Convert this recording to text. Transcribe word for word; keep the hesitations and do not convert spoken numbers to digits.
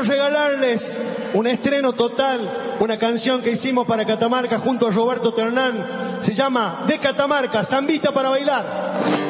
regalarles un estreno total, una canción que hicimos para Catamarca junto a Roberto Ternán. Se llama De Catamarca, Zambita para bailar.